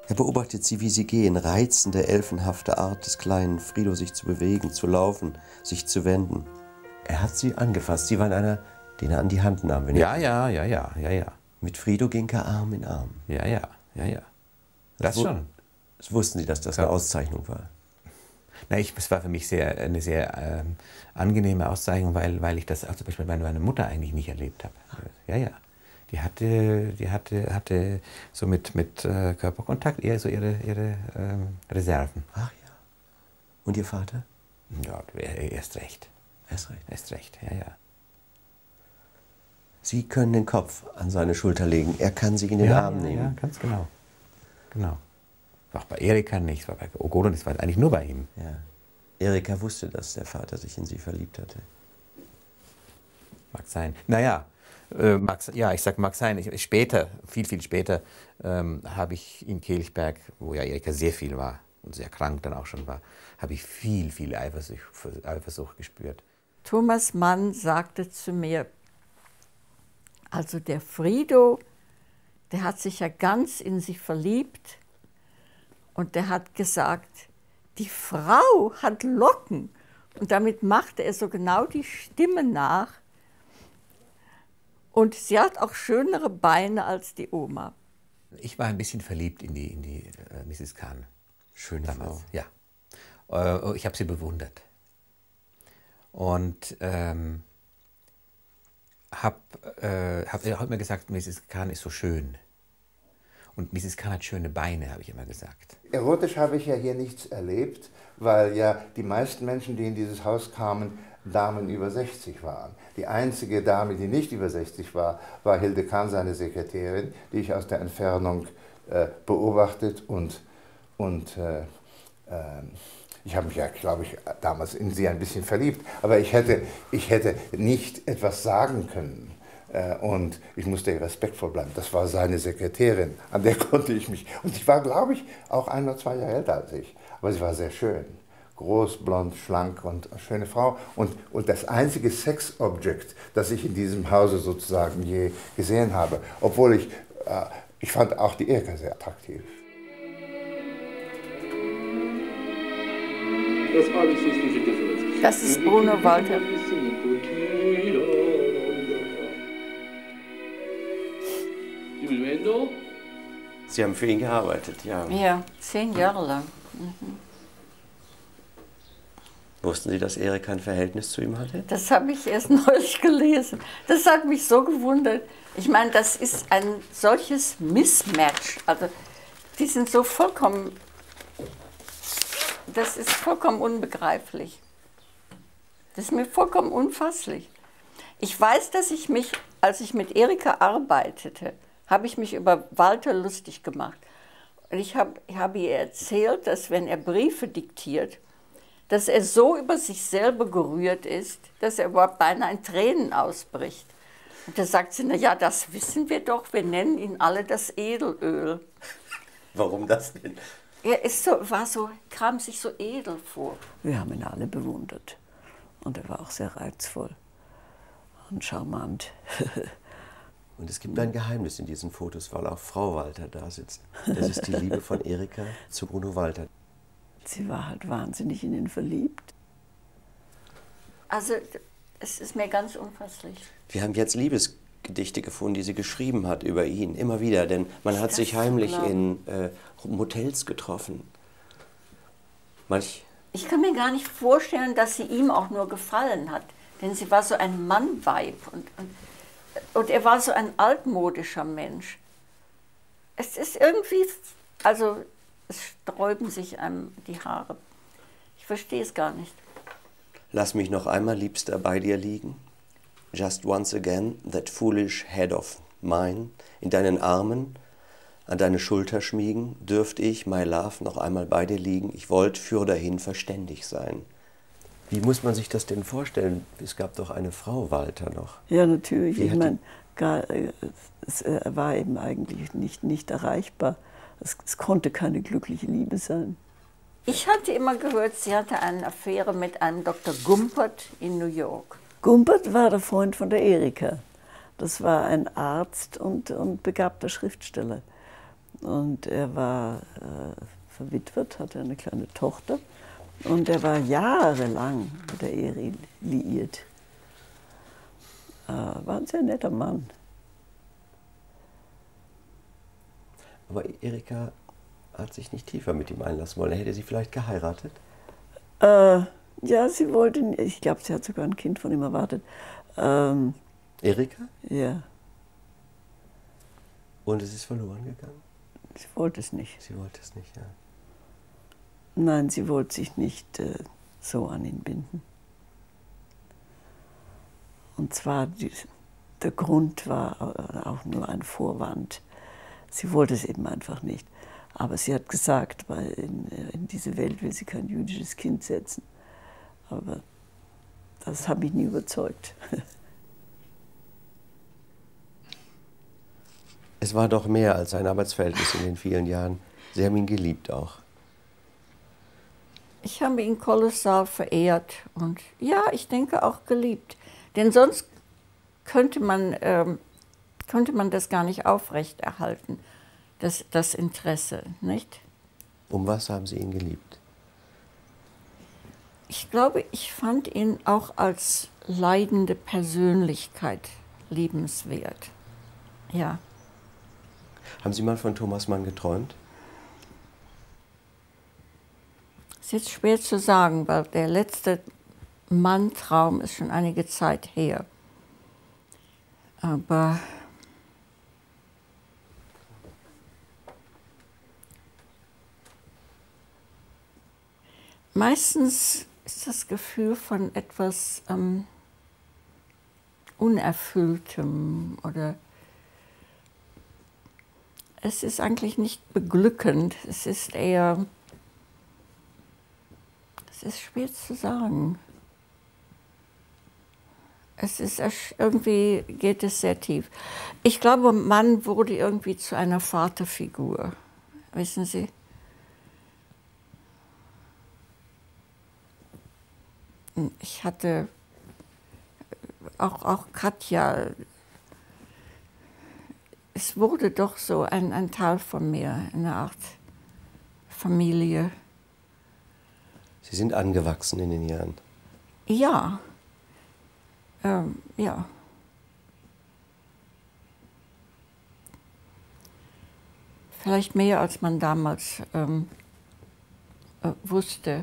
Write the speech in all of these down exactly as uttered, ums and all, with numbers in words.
Er beobachtet sie, wie sie gehen, reizende, elfenhafte Art des kleinen Frido, sich zu bewegen, zu laufen, sich zu wenden. Er hat sie angefasst. Sie waren einer, den er an die Hand nahm. Wenn Ja, er ja, ja, ja, ja, ja. Mit Frido ging er Arm in Arm. Ja, ja, ja, ja. Das, das schon. Das wussten Sie, dass das eine Auszeichnung war? Na, ich, es war für mich sehr, eine sehr ähm, angenehme Auszeichnung, weil, weil ich das auch zum Beispiel bei meiner Mutter eigentlich nicht erlebt habe. Ja, ja. Die hatte, die hatte, hatte so mit, mit äh, Körperkontakt eher so ihre, ihre ähm, Reserven. Ach ja. Und Ihr Vater? Ja, erst recht. Erst recht? Erst recht, ja, ja. Sie können den Kopf an seine Schulter legen. Er kann Sie in den ja, Arm ja, nehmen. Ja, ganz genau. Genau. Auch bei Erika nicht, es war bei Ogolo, das war eigentlich nur bei ihm. Ja. Erika wusste, dass der Vater sich in sie verliebt hatte. Mag sein. Naja, äh, mag, ja, ich sag mag sein. Ich, später, viel, viel später, ähm, habe ich in Kelchberg, wo ja Erika sehr viel war und sehr krank dann auch schon war, habe ich viel, viel Eifersucht, Eifersucht gespürt. Thomas Mann sagte zu mir, also der Frido, der hat sich ja ganz in sie verliebt und der hat gesagt, die Frau hat Locken. Und damit machte er so genau die Stimme nach. Und sie hat auch schönere Beine als die Oma. Ich war ein bisschen verliebt in die, in die äh, Misses Kahn. Schöne damals. Frau. Ja. Äh, ich habe sie bewundert. Und ähm, habe äh, hab, hab mir gesagt, Misses Kahn ist so schön. Und Misses Kahn hat schöne Beine, habe ich immer gesagt. Erotisch habe ich ja hier nichts erlebt, weil ja die meisten Menschen, die in dieses Haus kamen, Damen über sechzig waren. Die einzige Dame, die nicht über sechzig war, war Hilde Kahn, seine Sekretärin, die ich aus der Entfernung äh, beobachtet und, und äh, äh, ich habe mich ja, glaube ich, damals in sie ein bisschen verliebt, aber ich hätte, ich hätte nicht etwas sagen können. Und ich musste ihr respektvoll bleiben. Das war seine Sekretärin, an der konnte ich mich. Und ich war, glaube ich, auch ein oder zwei Jahre älter als ich. Aber sie war sehr schön. Groß, blond, schlank und eine schöne Frau. Und, und das einzige Sexobjekt, das ich in diesem Hause sozusagen je gesehen habe. Obwohl ich, äh, ich fand auch die Erika sehr attraktiv. Das ist Bruno Walter. Sie haben für ihn gearbeitet, ja. Ja, zehn Jahre lang. Mhm. Wussten Sie, dass Erika ein Verhältnis zu ihm hatte? Das habe ich erst neulich gelesen. Das hat mich so gewundert. Ich meine, das ist ein solches Mismatch. Also, die sind so vollkommen, das ist vollkommen unbegreiflich. Das ist mir vollkommen unfasslich. Ich weiß, dass ich mich, als ich mit Erika arbeitete, habe ich mich über Walter lustig gemacht. Und ich habe ich hab ihr erzählt, dass wenn er Briefe diktiert, dass er so über sich selber gerührt ist, dass er überhaupt beinahe in Tränen ausbricht. Und da sagt sie, na ja, das wissen wir doch, wir nennen ihn alle das Edelöl. Warum das denn? Er ist so, war so, kam sich so edel vor. Wir haben ihn alle bewundert. Und er war auch sehr reizvoll und charmant. Und es gibt ein Geheimnis in diesen Fotos, weil auch Frau Walter da sitzt. Das ist die Liebe von Erika zu Bruno Walter. Sie war halt wahnsinnig in ihn verliebt. Also, es ist mir ganz unfasslich. Wir haben jetzt Liebesgedichte gefunden, die sie geschrieben hat über ihn, immer wieder. Denn man hat sich heimlich in äh, Motels getroffen. Manch Ich kann mir gar nicht vorstellen, dass sie ihm auch nur gefallen hat. Denn sie war so ein Mannweib. Und, und, und er war so ein altmodischer Mensch. Es ist irgendwie, also es sträuben sich einem die Haare. Ich verstehe es gar nicht. Lass mich noch einmal, Liebster, bei dir liegen. Just once again, that foolish head of mine. In deinen Armen, an deine Schulter schmiegen, dürft ich, my love, noch einmal bei dir liegen. Ich wollt für dahin verständig sein. Wie muss man sich das denn vorstellen? Es gab doch eine Frau Walter noch. Ja, natürlich. Wie ich hat meine, er war eben eigentlich nicht, nicht erreichbar. Es, es konnte keine glückliche Liebe sein. Ich hatte immer gehört, sie hatte eine Affäre mit einem Doktor Gumpert in New York. Gumpert war der Freund von der Erika. Das war ein Arzt und, und begabter Schriftsteller. Und er war äh, verwitwet, hatte eine kleine Tochter. Und er war jahrelang mit der Eri liiert. Äh, war ein sehr netter Mann. Aber Erika hat sich nicht tiefer mit ihm einlassen wollen. Er hätte sie vielleicht geheiratet? Äh, ja, sie wollte, ich glaube, sie hat sogar ein Kind von ihm erwartet. Ähm, Erika? Ja. Und es ist verloren gegangen? Sie wollte es nicht. Sie wollte es nicht, ja. Nein, sie wollte sich nicht äh, so an ihn binden. Und zwar, die, der Grund war auch nur ein Vorwand. Sie wollte es eben einfach nicht. Aber sie hat gesagt, weil in, in diese Welt will sie kein jüdisches Kind setzen. Aber das hat mich nie überzeugt. Es war doch mehr als ein Arbeitsverhältnis in den vielen Jahren. Sie haben ihn geliebt auch. Ich habe ihn kolossal verehrt und ja, ich denke auch geliebt. Denn sonst könnte man, ähm, könnte man das gar nicht aufrechterhalten, das, das Interesse, nicht? Um was haben Sie ihn geliebt? Ich glaube, ich fand ihn auch als leidende Persönlichkeit liebenswert. Ja. Haben Sie mal von Thomas Mann geträumt? Ist jetzt schwer zu sagen, weil der letzte Mann-Traum ist schon einige Zeit her. Aber meistens ist das Gefühl von etwas ähm, Unerfülltem oder es ist eigentlich nicht beglückend, es ist eher, es ist schwer zu sagen. Es ist irgendwie, geht es sehr tief. Ich glaube, Mann wurde irgendwie zu einer Vaterfigur, wissen Sie? Ich hatte auch, auch Katja, es wurde doch so ein, ein Teil von mir, eine Art Familie. Sie sind angewachsen in den Jahren. Ja, ähm, ja. Vielleicht mehr, als man damals ähm, äh, wusste.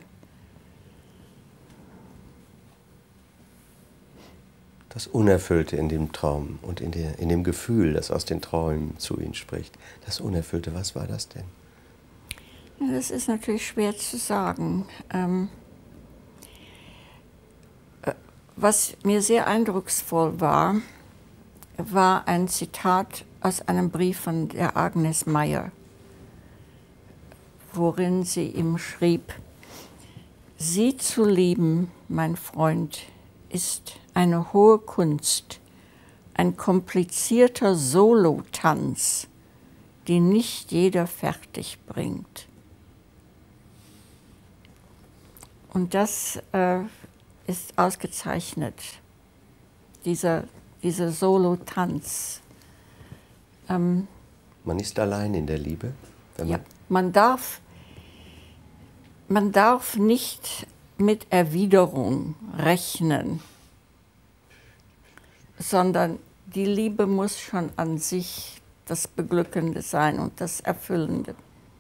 Das Unerfüllte in dem Traum und in, der, in dem Gefühl, das aus den Träumen zu Ihnen spricht. Das Unerfüllte, was war das denn? Ja, das ist natürlich schwer zu sagen. Ähm, was mir sehr eindrucksvoll war, war ein Zitat aus einem Brief von der Agnes Meyer, worin sie ihm schrieb: Sie zu lieben, mein Freund, ist eine hohe Kunst, ein komplizierter Solotanz, den nicht jeder fertig bringt. Und das äh, ist ausgezeichnet, dieser, dieser Solotanz. Ähm, Man ist allein in der Liebe? Wenn man ja, man darf, man darf nicht mit Erwiderung rechnen, sondern die Liebe muss schon an sich das Beglückende sein und das Erfüllende.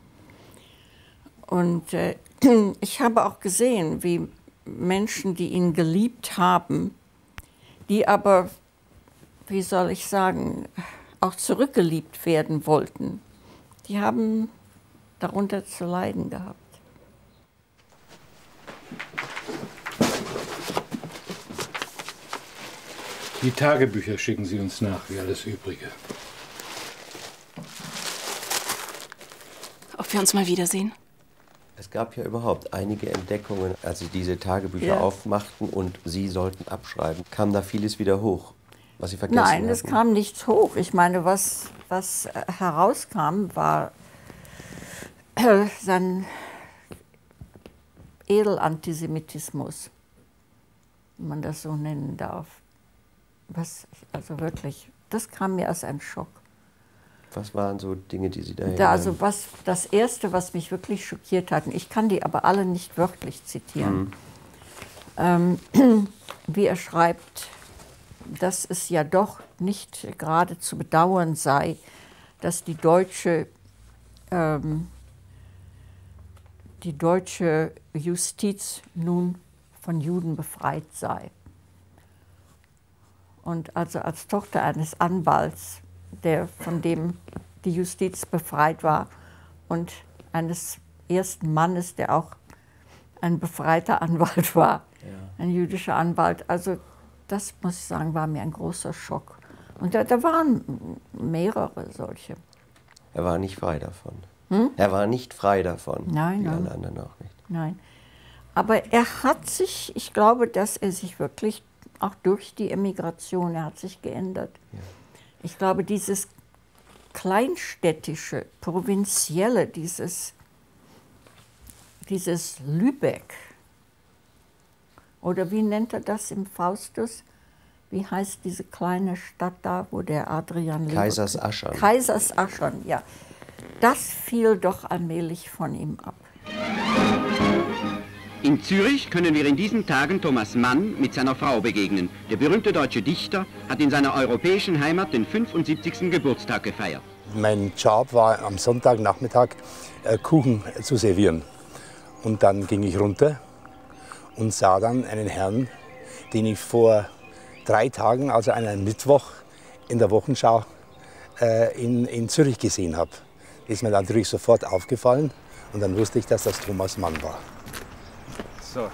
Und äh, ich habe auch gesehen, wie Menschen, die ihn geliebt haben, die aber, wie soll ich sagen, auch zurückgeliebt werden wollten, die haben darunter zu leiden gehabt. Die Tagebücher schicken Sie uns nach, wie alles Übrige. Ob wir uns mal wiedersehen? Es gab ja überhaupt einige Entdeckungen, als Sie diese Tagebücher Ja. aufmachten und Sie sollten abschreiben. Kam da vieles wieder hoch, was Sie vergessen Nein, hatten? es kam nichts hoch. Ich meine, was, was äh, herauskam, war äh, sein Edelantisemitismus, wenn man das so nennen darf. Was, also wirklich, das kam mir als ein Schock. Was waren so Dinge, die Sie da Da, also was, das Erste, was mich wirklich schockiert hat, ich kann die aber alle nicht wörtlich zitieren, mhm. ähm, wie er schreibt, dass es ja doch nicht gerade zu bedauern sei, dass die deutsche, ähm, die deutsche Justiz nun von Juden befreit sei. Und also als Tochter eines Anwalts, der, von dem die Justiz befreit war, und eines ersten Mannes, der auch ein befreiter Anwalt war, ja. ein jüdischer Anwalt. Also das, muss ich sagen, war mir ein großer Schock. Und da, da waren mehrere solche. Er war nicht frei davon. Hm? Er war nicht frei davon, nein, wie nein. alle anderen auch nicht. Nein, aber er hat sich, ich glaube, dass er sich wirklich, auch durch die Emigration, er hat sich geändert. Ja. Ich glaube, dieses kleinstädtische, provinzielle, dieses, dieses Lübeck, oder wie nennt er das im Faustus? Wie heißt diese kleine Stadt da, wo der Adrian lebt? Kaisersaschern. Kaisersaschern, ja. Das fiel doch allmählich von ihm ab. In Zürich können wir in diesen Tagen Thomas Mann mit seiner Frau begegnen. Der berühmte deutsche Dichter hat in seiner europäischen Heimat den fünfundsiebzigsten Geburtstag gefeiert. Mein Job war am Sonntagnachmittag äh, Kuchen zu servieren. Und dann ging ich runter und sah dann einen Herrn, den ich vor drei Tagen, also an einem Mittwoch in der Wochenschau äh, in, in Zürich gesehen habe. Das ist mir natürlich sofort aufgefallen und dann wusste ich, dass das Thomas Mann war. So.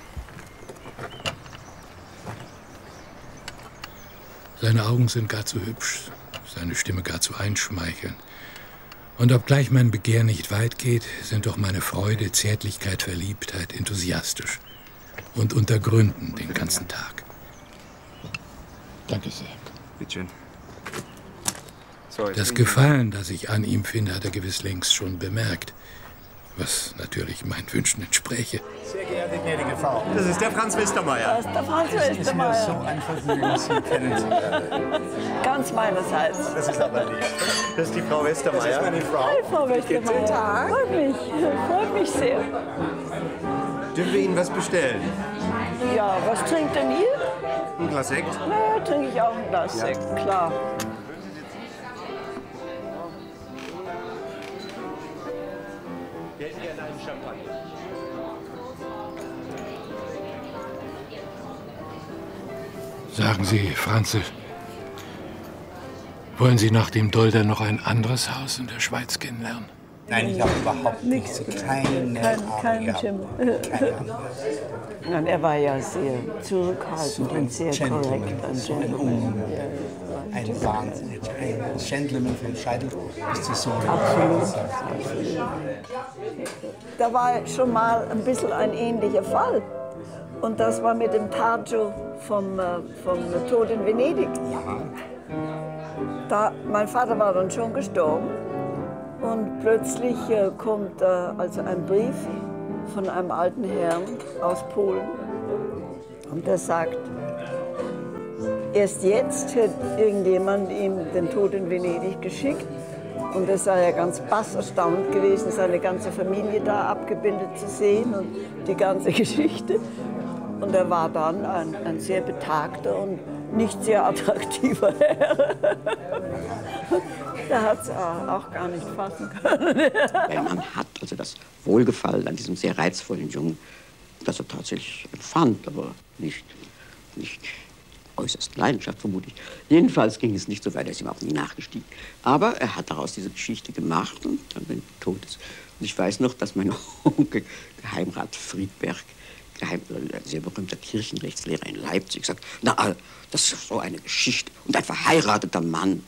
Seine Augen sind gar zu hübsch, seine Stimme gar zu einschmeichelnd. Und obgleich mein Begehr nicht weit geht, sind doch meine Freude, Zärtlichkeit, Verliebtheit enthusiastisch und unter Gründen den ganzen Tag. Danke sehr. Bitte schön. Das Gefallen, das ich an ihm finde, hat er gewiss längst schon bemerkt. Was natürlich meinen Wünschen entspräche. Sehr geehrte gnädige Frau, das ist der Franz Westermeier. Das ist der Franz Westermeier. Es ist mir so ein Vergnügen, Sie kennenzulernen. Ganz meinerseits. Das ist aber lieb. Das ist die Frau Westermeier. Das ist meine Frau. Hi, Frau Westermeier. Guten Tag. Freut mich, freut mich sehr. Dürfen wir Ihnen was bestellen? Ja, was trinkt denn ihr? Ein Glas Sekt? Na, trinke ich auch ein Glas ja. Sekt, klar. Wir hätten gerne einen Champagner. Sagen Sie, Franzl, wollen Sie nach dem Dolder noch ein anderes Haus in der Schweiz kennenlernen? Nein, ich habe überhaupt nichts. Keine Kein, kein Ahnung. Schimmer. Keine Ahnung. Nein, er war ja sehr zurückhaltend So und sehr Gentleman, korrekt. Ein so ein Gentleman. Un- Ein Wahnsinn. Ein Gentleman vom Scheitel bis zur Sohle. Absolut. Absolut. Da war schon mal ein bisschen ein ähnlicher Fall. Und das war mit dem Taggio vom, äh, vom Tod in Venedig. Ja. Da, mein Vater war dann schon gestorben. Und plötzlich äh, kommt äh, also ein Brief von einem alten Herrn aus Polen. Und der sagt, erst jetzt hätte irgendjemand ihm den Tod in Venedig geschickt. Und er sei ja ganz bass erstaunt gewesen, seine ganze Familie da abgebildet zu sehen und die ganze Geschichte. Und er war dann ein, ein sehr betagter und nicht sehr attraktiver Herr. Der hat es auch gar nicht fassen können. Weil man hat also das Wohlgefallen an diesem sehr reizvollen Jungen, das er tatsächlich empfand, aber nicht, nicht äußerst Leidenschaft, vermute ich. Jedenfalls ging es nicht so weit, er ist ihm auch nie nachgestiegen. Aber er hat daraus diese Geschichte gemacht und dann, wenn er tot ist. Und ich weiß noch, dass mein Onkel, Geheimrat Friedberg, Geheim, ein sehr berühmter Kirchenrechtslehrer in Leipzig, sagt, na, das ist so eine Geschichte. Und ein verheirateter Mann.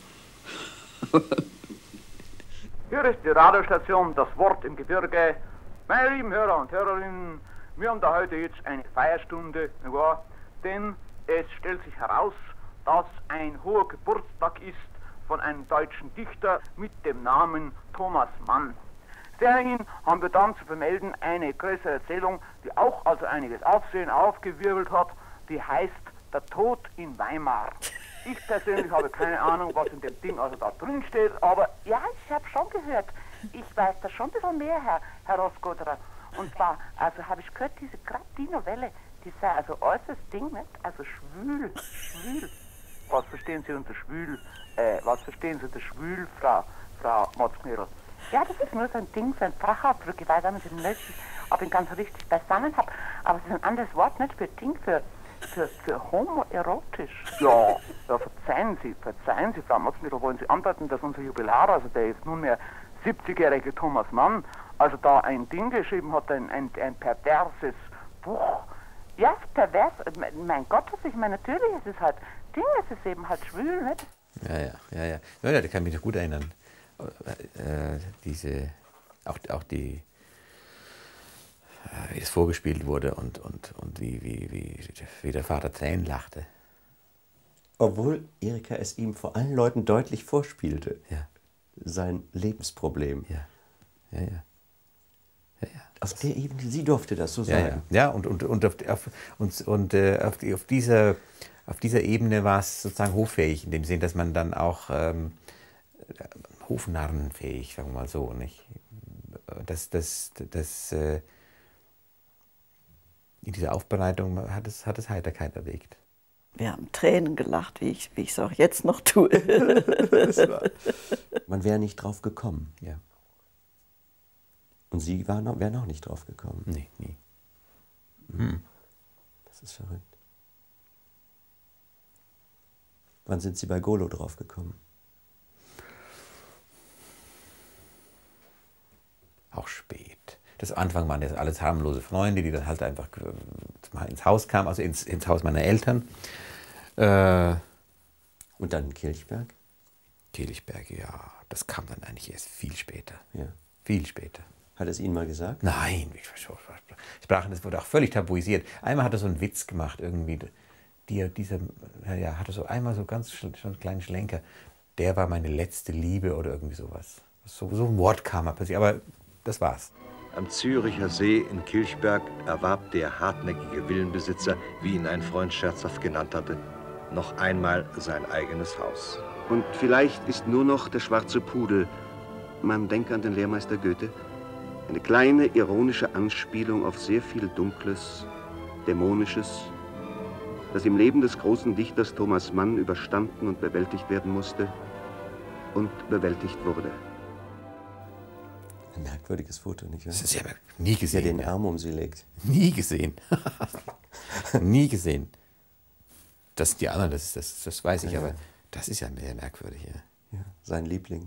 Hier ist die Radiostation Das Wort im Gebirge. Meine lieben Hörer und Hörerinnen, wir haben da heute jetzt eine Feierstunde, nicht wahr? Denn es stellt sich heraus, dass ein hoher Geburtstag ist von einem deutschen Dichter mit dem Namen Thomas Mann. Dahin haben wir dann zu vermelden eine größere Erzählung, die auch also einiges Aufsehen aufgewirbelt hat, die heißt Der Tod in Weimar. Ich persönlich habe keine Ahnung, was in dem Ding also da drin steht, aber ja, ich habe schon gehört. Ich weiß da schon ein bisschen mehr, Herr, Herr Roßgoderer. Und zwar, also habe ich gehört, diese, gerade die Novelle, die sei also äußerst Ding, nicht? Also schwül, schwül. Was verstehen Sie unter schwül? Äh, was verstehen Sie unter schwül, Frau, Frau Motzknödel? Ja, das ist nur so ein Ding, so ein Fachausdruck. Ich weiß auch nicht, ob ich ihn ganz richtig beisammen habe. Aber es ist ein anderes Wort, nicht für Ding, für, für, für homoerotisch. Ja, ja, verzeihen Sie, verzeihen Sie, Frau Motzknödel, wollen Sie andeuten, dass unser Jubilar, also der ist nunmehr siebzigjährige Thomas Mann, also da ein Ding geschrieben hat, ein, ein, ein perverses Buch. Ja, pervers, mein Gott, was ich meine, natürlich ist es halt Ding, es ist eben halt schwül, nicht? Ja, ja, ja, ja. Ja, ja, da kann ich mich noch gut erinnern. Äh, diese, auch, auch die, äh, wie es vorgespielt wurde und, und, und wie, wie, wie, wie der Vater Tränen lachte. Obwohl Erika es ihm vor allen Leuten deutlich vorspielte. Ja. Sein Lebensproblem. Ja, ja, ja. ja, ja. Auf der Ebene, sie durfte das so ja, sagen. Ja, ja. und, und, und, auf, auf, und, und äh, auf, die, auf, dieser, auf dieser Ebene war es sozusagen hoffähig, in dem Sinn, dass man dann auch ähm, hofnarrenfähig, sagen wir mal so, nicht? Das, das, das, äh, in dieser Aufbereitung hat es, hat es Heiterkeit erweckt. Wir haben Tränen gelacht, wie ich wie ich es auch jetzt noch tue. Man wäre nicht drauf gekommen. Ja. Und Sie wären wär auch nicht drauf gekommen. Nee, nie. Mhm. Das ist verrückt. Wann sind Sie bei Golo drauf gekommen? Auch spät. Das am Anfang waren das alles harmlose Freunde, die dann halt einfach ins Haus kamen, also ins, ins Haus meiner Eltern. Äh, Und dann Kilchberg? Kilchberg, ja, das kam dann eigentlich erst viel später. Ja. Viel später. Hat er es Ihnen mal gesagt? Nein, ich sprach, das wurde auch völlig tabuisiert. Einmal hat er so einen Witz gemacht, irgendwie, die, dieser, ja, hatte so einmal so ganz so einen kleinen Schlenker, der war meine letzte Liebe oder irgendwie sowas. So, so ein Wort kam mal plötzlich, aber das war's. Am Züricher See in Kilchberg erwarb der hartnäckige Villenbesitzer, wie ihn ein Freund scherzhaft genannt hatte, noch einmal sein eigenes Haus. Und vielleicht ist nur noch der schwarze Pudel, man denke an den Lehrmeister Goethe, eine kleine ironische Anspielung auf sehr viel Dunkles, Dämonisches, das im Leben des großen Dichters Thomas Mann überstanden und bewältigt werden musste und bewältigt wurde. Ein merkwürdiges Foto, nicht wahr? Das ist ja nie gesehen. Der den Arm um sie legt. Nie gesehen. Nie gesehen. Das sind die anderen, das, das, das weiß ich, ja, aber das ist ja sehr merkwürdig. Ja. Ja, sein Liebling.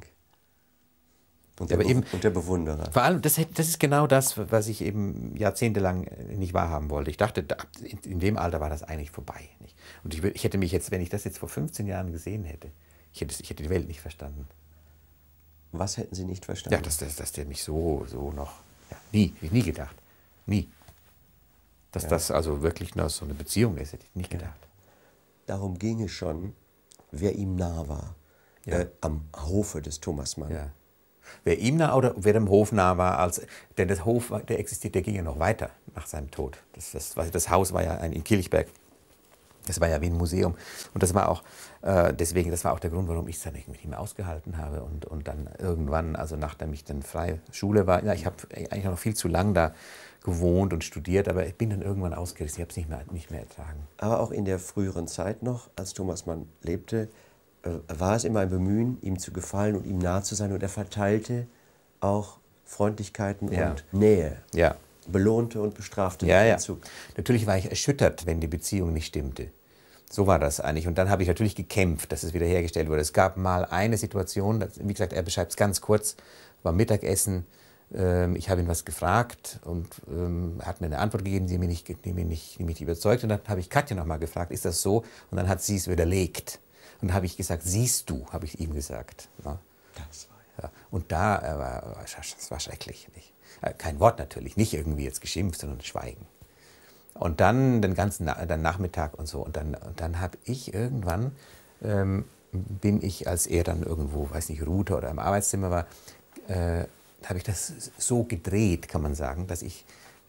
Und ja, der, aber eben, und der Bewunderer. Vor allem, das, das ist genau das, was ich eben jahrzehntelang nicht wahrhaben wollte. Ich dachte, in, in dem Alter war das eigentlich vorbei. Nicht? Und ich, ich hätte mich jetzt, wenn ich das jetzt vor fünfzehn Jahren gesehen hätte, ich hätte, ich hätte die Welt nicht verstanden. Was hätten Sie nicht verstanden? Ja, dass, dass, dass der mich so, so noch, ja, nie, nie gedacht, nie. Dass ja. das also wirklich noch so eine Beziehung ist, hätte ich nicht gedacht. Ja. Darum ging es schon, wer ihm nah war, ja. äh, am Hofe des Thomas Mann. Ja. Wer ihm nah oder wer dem Hof nah war, als, denn das Hof, der existiert, der ging ja noch weiter nach seinem Tod. Das, das, das Haus war ja ein, in Kilchberg. Das war ja wie ein Museum. Und das war auch, äh, deswegen, das war auch der Grund, warum ich es dann nicht mehr ausgehalten habe. Und, und dann irgendwann, also nachdem ich dann frei Schule war, ja, ich habe eigentlich noch viel zu lang da gewohnt und studiert, aber ich bin dann irgendwann ausgerissen, ich habe es nicht mehr, nicht mehr ertragen. Aber auch in der früheren Zeit noch, als Thomas Mann lebte, äh, war es immer ein Bemühen, ihm zu gefallen und ihm nah zu sein. Und er verteilte auch Freundlichkeiten ja. und Nähe. Ja. Belohnte und bestrafte. Ja, ja. Natürlich war ich erschüttert, wenn die Beziehung nicht stimmte. So war das eigentlich. Und dann habe ich natürlich gekämpft, dass es wiederhergestellt wurde. Es gab mal eine Situation, wie gesagt, er beschreibt es ganz kurz, war Mittagessen. Ähm, ich habe ihn was gefragt und ähm, er hat mir eine Antwort gegeben, die mich nicht, die mich nicht, die mich nicht überzeugt. Und dann habe ich Katja noch mal gefragt, ist das so? Und dann hat sie es widerlegt. Und dann habe ich gesagt, siehst du, habe ich ihm gesagt. Ja. Das war ja. Und da äh, war das war schrecklich. Nicht? Kein Wort natürlich, nicht irgendwie jetzt geschimpft, sondern Schweigen. Und dann den ganzen Na den Nachmittag und so. Und dann, und dann habe ich irgendwann, ähm, bin ich, als er dann irgendwo, weiß nicht, ruhte oder im Arbeitszimmer war, äh, habe ich das so gedreht, kann man sagen, dass ich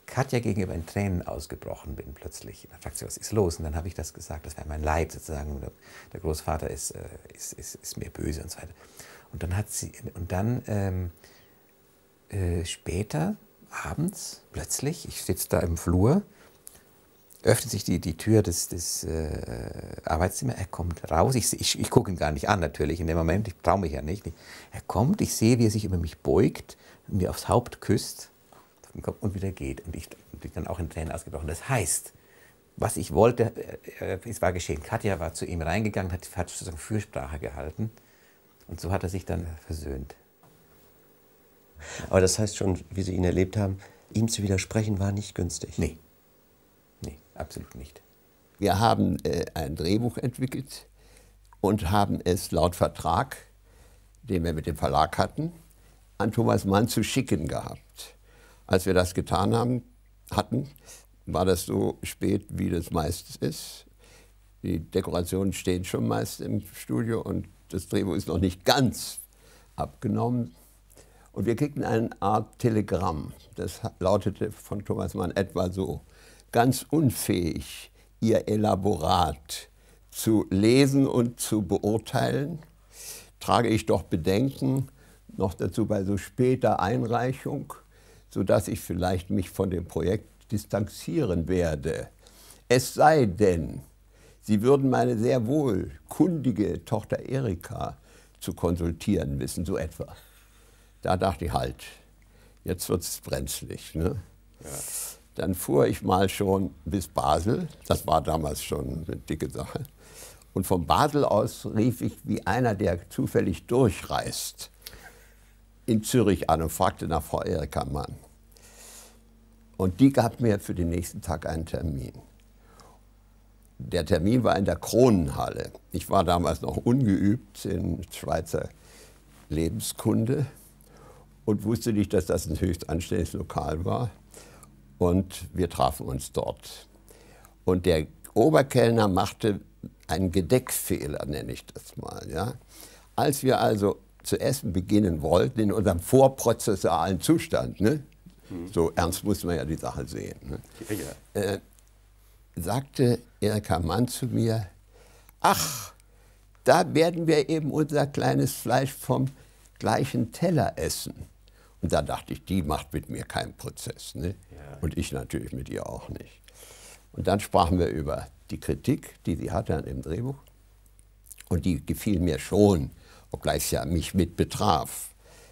Katja gegenüber in Tränen ausgebrochen bin plötzlich. Dann fragt sie, was ist los? Und dann habe ich das gesagt, das wäre mein Leid sozusagen. Der Großvater ist, äh, ist, ist, ist mir böse und so weiter. Und dann hat sie, und dann ähm, äh, später, abends, plötzlich, ich sitze da im Flur, öffnet sich die, die Tür des, des äh, Arbeitszimmers, er kommt raus, ich, ich, ich gucke ihn gar nicht an natürlich in dem Moment, ich traue mich ja nicht. Er kommt, ich sehe, wie er sich über mich beugt und mir aufs Haupt küsst und wieder geht. Und ich bin dann auch in Tränen ausgebrochen. Das heißt, was ich wollte, äh, es war geschehen. Katja war zu ihm reingegangen, hat, hat sozusagen Fürsprache gehalten und so hat er sich dann versöhnt. Aber das heißt schon, wie Sie ihn erlebt haben, ihm zu widersprechen war nicht günstig. Nee. Nee, absolut nicht. Wir haben äh, ein Drehbuch entwickelt und haben es laut Vertrag, den wir mit dem Verlag hatten, an Thomas Mann zu schicken gehabt. Als wir das getan haben, hatten, war das so spät, wie das meist ist. Die Dekorationen stehen schon meist im Studio und das Drehbuch ist noch nicht ganz abgenommen. Und wir kriegten eine Art Telegramm. Das lautete von Thomas Mann etwa so: Ganz unfähig, Ihr Elaborat zu lesen und zu beurteilen, trage ich doch Bedenken, noch dazu bei so später Einreichung, sodass ich vielleicht mich von dem Projekt distanzieren werde. Es sei denn, Sie würden meine sehr wohl kundige Tochter Erika zu konsultieren wissen, so etwa. Da dachte ich, halt, jetzt wird es brenzlig. Ne? Ja. Dann fuhr ich mal schon bis Basel, das war damals schon eine dicke Sache. Und von Basel aus rief ich wie einer, der zufällig durchreist, in Zürich an und fragte nach Frau Erika Mann. Und die gab mir für den nächsten Tag einen Termin. Der Termin war in der Kronenhalle. Ich war damals noch ungeübt in Schweizer Lebenskunde und wusste nicht, dass das ein höchst anständiges Lokal war. Und wir trafen uns dort. Und der Oberkellner machte einen Gedeckfehler, nenne ich das mal. Ja? Als wir also zu essen beginnen wollten, in unserem vorprozessualen Zustand, ne? Mhm. So ernst muss man ja die Sache sehen, ne? Ja. Äh, sagte Erika Mann zu mir, ach, da werden wir eben unser kleines Fleisch vom gleichen Teller essen. Und da dachte ich, die macht mit mir keinen Prozess. Ne? Ja. Und ich natürlich mit ihr auch nicht. Und dann sprachen wir über die Kritik, die sie hatte an dem Drehbuch. Und die gefiel mir schon, obgleich es ja mich mit betraf,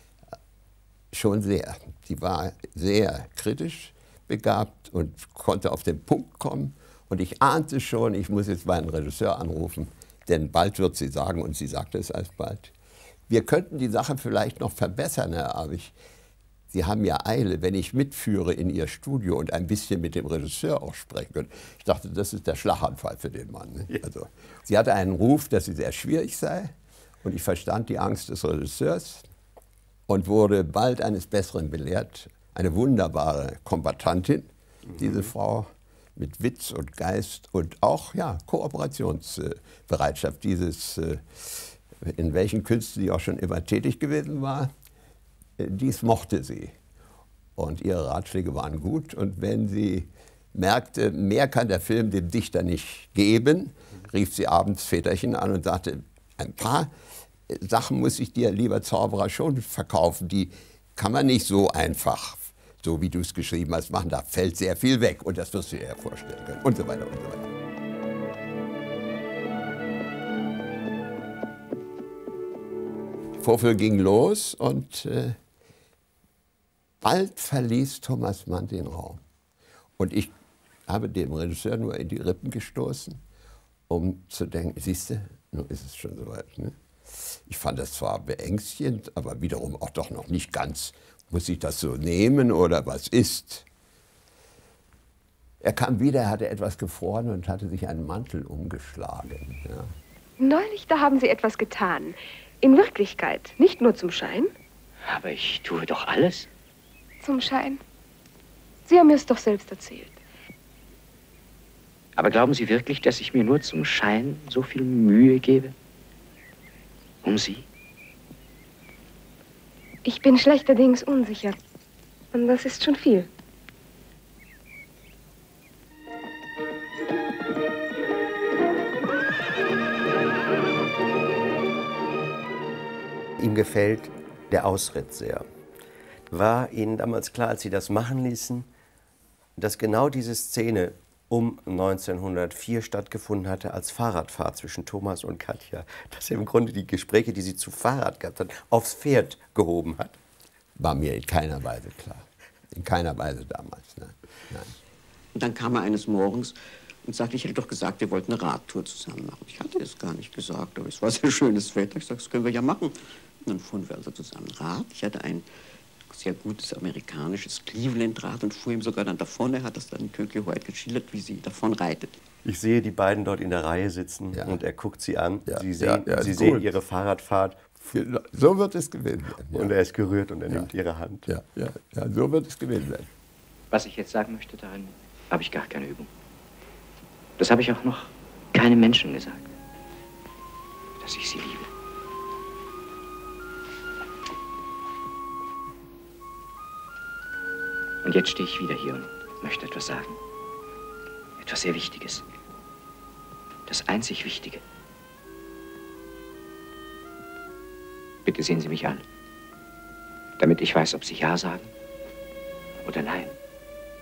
schon sehr. Sie war sehr kritisch begabt und konnte auf den Punkt kommen. Und ich ahnte schon, ich muss jetzt meinen Regisseur anrufen, denn bald wird sie sagen, und sie sagte es alsbald, wir könnten die Sache vielleicht noch verbessern, Herr Abich. Sie haben ja Eile, wenn ich mitführe in Ihr Studio und ein bisschen mit dem Regisseur auch spreche. Und ich dachte, das ist der Schlaganfall für den Mann. Ne? Also, sie hatte einen Ruf, dass sie sehr schwierig sei. Und ich verstand die Angst des Regisseurs und wurde bald eines Besseren belehrt. Eine wunderbare Kombattantin, mhm. diese Frau, mit Witz und Geist und auch ja, Kooperationsbereitschaft. Dieses, in welchen Künsten sie auch schon immer tätig gewesen war, dies mochte sie. Und ihre Ratschläge waren gut. Und wenn sie merkte, mehr kann der Film dem Dichter nicht geben, rief sie abends Väterchen an und sagte, ein paar Sachen muss ich dir, lieber Zauberer, schon verkaufen. Die kann man nicht so einfach, so wie du es geschrieben hast, machen. Da fällt sehr viel weg. Und das wirst du dir ja vorstellen können. Und so weiter und so weiter. Die Vorführung ging los und äh, bald verließ Thomas Mann den Raum. Und ich habe dem Regisseur nur in die Rippen gestoßen, um zu denken, siehst du, nun ist es schon soweit. Ne? Ich fand das zwar beängstigend, aber wiederum auch doch noch nicht ganz. Muss ich das so nehmen oder was ist? Er kam wieder, er hatte etwas gefroren und hatte sich einen Mantel umgeschlagen. Ja. Neulich, da haben Sie etwas getan. In Wirklichkeit, nicht nur zum Schein. Aber ich tue doch alles. Zum Schein. Sie haben mir es doch selbst erzählt. Aber glauben Sie wirklich, dass ich mir nur zum Schein so viel Mühe gebe? Um Sie? Ich bin schlechterdings unsicher. Und das ist schon viel. ihm gefällt der Ausritt sehr. War Ihnen damals klar, als Sie das machen ließen, dass genau diese Szene um neunzehnhundertvier stattgefunden hatte als Fahrradfahrt zwischen Thomas und Katja, dass er im Grunde die Gespräche, die sie zu Fahrrad gehabt hat, aufs Pferd gehoben hat? War mir in keiner Weise klar. In keiner Weise damals, nein. nein. Und dann kam er eines Morgens und sagte, ich hätte doch gesagt, wir wollten eine Radtour zusammen machen. Ich hatte es gar nicht gesagt, aber es war sehr schönes Wetter. Ich sagte, das können wir ja machen. Und dann fuhren wir also zusammen Rad. Ich hatte ein sehr gutes amerikanisches Cleveland-Rad und fuhr ihm sogar dann davon. Er hat das dann in Tokyo heute geschildert, wie sie davon reitet. Ich sehe die beiden dort in der Reihe sitzen Ja. und er guckt sie an. Ja, Sie sehen, ja, ja, sie ist sehen gut. ihre Fahrradfahrt. So wird es gewesen sein. Ja. Und er ist gerührt und er Ja. nimmt ihre Hand. Ja, ja, ja, so wird es gewesen sein. Was ich jetzt sagen möchte, darin habe ich gar keine Übung. Das habe ich auch noch keinem Menschen gesagt, dass ich sie liebe. Und jetzt stehe ich wieder hier und möchte etwas sagen. Etwas sehr Wichtiges. Das einzig Wichtige. Bitte sehen Sie mich an, damit ich weiß, ob Sie Ja sagen oder Nein.